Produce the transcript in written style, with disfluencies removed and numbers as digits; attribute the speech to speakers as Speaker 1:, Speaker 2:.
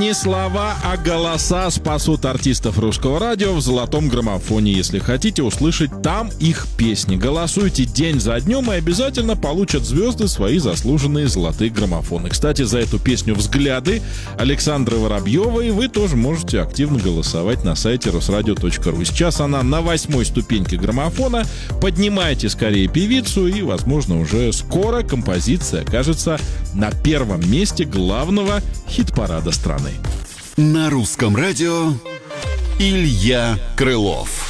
Speaker 1: Не слова, а голоса спасут артистов русского радио в золотом граммофоне. Если хотите услышать там их песни, голосуйте день за днем и обязательно получат звезды свои заслуженные золотые граммофоны. Кстати, за эту песню «Взгляды» Александры Воробьевой вы тоже можете активно голосовать на сайте русрадио.ру. Сейчас она на 8-й ступеньке граммофона. Поднимайте скорее певицу, и, возможно, уже скоро композиция окажется на первом месте главного хит-парада страны.
Speaker 2: На русском радио Илья Крылов.